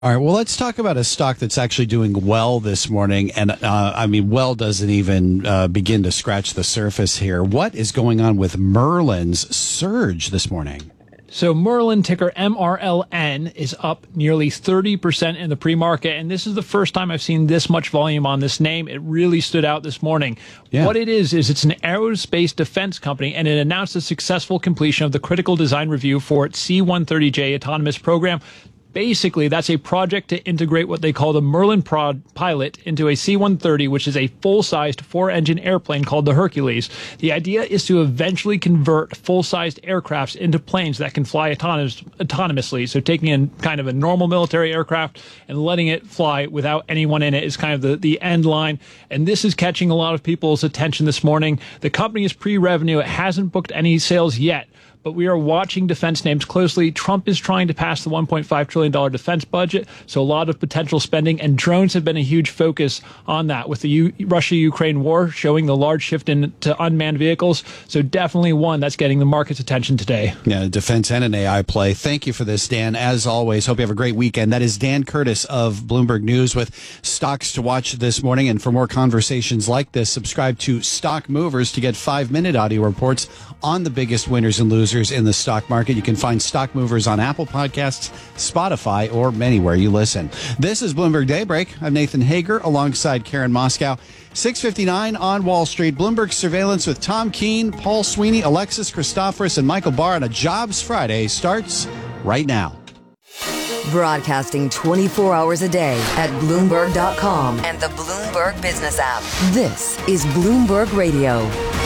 All right, well, let's talk about a stock that's actually doing well this morning. And, well doesn't even begin to scratch the surface here. What is going on with Merlin's surge this morning? So Merlin, ticker MRLN, is up nearly 30% in the pre-market, and this is the first time I've seen this much volume on this name. It really stood out this morning. Yeah. What it is it's an aerospace defense company, and it announced the successful completion of the critical design review for its C-130J autonomous program. Basically, that's a project to integrate what they call the Merlin pilot into a C-130, which is a full-sized four-engine airplane called the Hercules. The idea is to eventually convert full-sized aircrafts into planes that can fly autonomously. So taking in kind of a normal military aircraft and letting it fly without anyone in it is kind of the end line. And this is catching a lot of people's attention this morning. The company is pre-revenue. It hasn't booked any sales yet, but we are watching defense names closely. Trump is trying to pass the $1.5 trillion defense budget, so a lot of potential spending, and drones have been a huge focus on that, with the Russia-Ukraine war showing the large shift into unmanned vehicles. So definitely one that's getting the market's attention today. Yeah, defense and an AI play. Thank you for this, Dan. As always, hope you have a great weekend. That is Dan Curtis of Bloomberg News with stocks to watch this morning. And for more conversations like this, subscribe to Stock Movers to get 5-minute audio reports on the biggest winners and losers in the stock market. You can find Stock Movers on Apple Podcasts, Spotify, or anywhere you listen. This is Bloomberg Daybreak. I'm Nathan Hager alongside Karen Moscow. 6:59 on Wall Street. Bloomberg Surveillance with Tom Keene, Paul Sweeney, Alexis Christoforous, and Michael Barr on a Jobs Friday starts right now. Broadcasting 24 hours a day at Bloomberg.com and the Bloomberg Business app. This is Bloomberg Radio.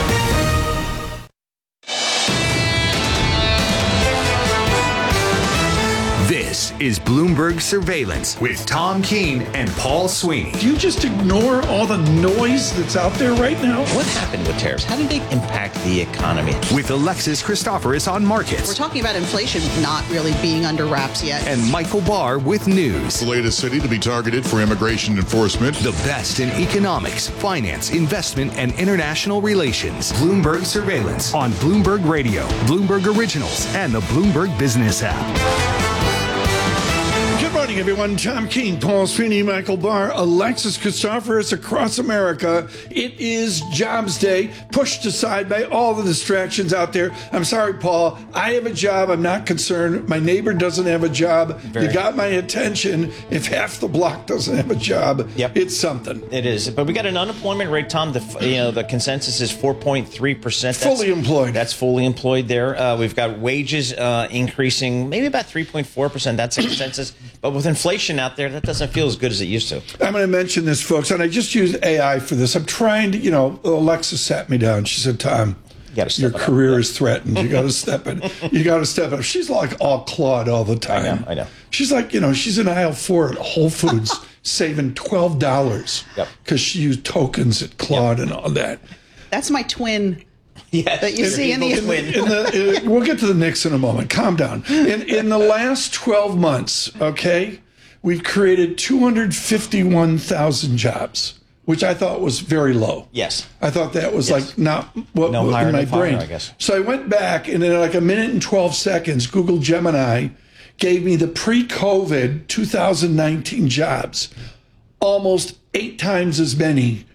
This is Bloomberg Surveillance with Tom Keene and Paul Sweeney. Do you just ignore all the noise that's out there right now? What happened with tariffs? How did they impact the economy? With Alexis Christoforous on markets. We're talking about inflation not really being under wraps yet. And Michael Barr with news. The latest city to be targeted for immigration enforcement. The best in economics, finance, investment, and international relations. Bloomberg Surveillance on Bloomberg Radio, Bloomberg Originals, and the Bloomberg Business app. Good morning, everyone. Tom Keene, Paul Sweeney, Michael Barr, Alexis Christoforous across America. It is Jobs Day, pushed aside by all the distractions out there. I'm sorry, Paul. I have a job. I'm not concerned. My neighbor doesn't have a job. You got my attention. If half the block doesn't have a job, it's something. It is. But we got an unemployment rate, Tom. The consensus is 4.3%. Fully employed. That's fully employed there. We've got wages increasing maybe about 3.4%. That's a consensus. But with inflation out there, that doesn't feel as good as it used to. I'm going to mention this, folks, and I just used AI for this. I'm trying to, Alexa sat me down. She said, Tom, your career is threatened. You got to step in. You got to step up. She's like all Claude all the time. I know. She's like, she's in aisle 4 at Whole Foods saving $12 because she used tokens at Claude and all that. That's my twin. That you see in the we'll get to the Knicks in a moment. Calm down. In the last 12 months, we've created 251,000 jobs, which I thought was very low. Yes. I thought that was like not what no higher, in my no fire, brain. I guess. So I went back, and in like a minute and 12 seconds, Google Gemini gave me the pre-COVID 2019 jobs, almost 8 times as many,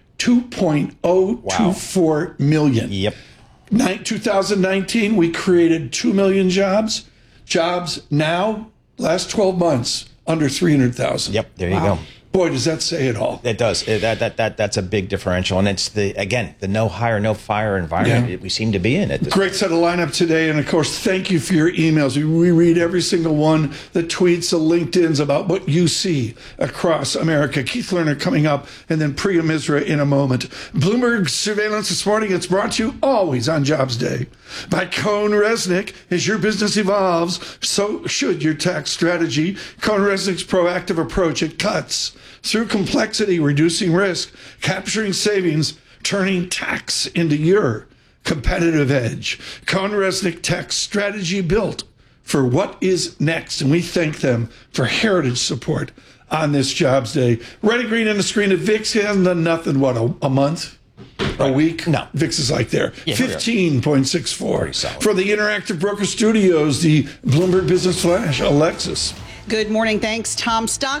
2.024 million. Yep. 2019, we created 2 million jobs. Jobs now, last 12 months, under 300,000. Yep, there you go. Boy, does that say it all. It does. That's a big differential. And it's the no hire, no fire environment we seem to be in at this Great set of lineup today. And of course, thank you for your emails. We read every single one, the tweets, the LinkedIn's about what you see across America. Keith Lerner coming up, and then Priya Misra in a moment. Bloomberg Surveillance this morning. It's brought to you always on Jobs Day by Cohn Resnick. As your business evolves, so should your tax strategy. Cohn Resnick's proactive approach, it cuts through complexity, reducing risk, capturing savings, turning tax into your competitive edge. Cohn Resnick Tax Strategy built for what is next. And we thank them for heritage support on this Jobs Day. Red and green on the screen. If VIX hasn't done nothing, a month? A week? No. VIX is like there. 15.64. For the Interactive Broker Studios, the Bloomberg Business Flash, Alexis. Good morning. Thanks, Tom. Stock